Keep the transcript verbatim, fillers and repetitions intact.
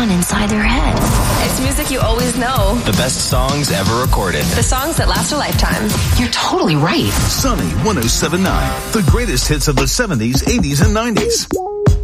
on inside their head. It's music you always know. The best songs ever recorded. The songs that last a lifetime. You're totally right. Sunny one oh seven point nine. The greatest hits of the seventies, eighties, and nineties.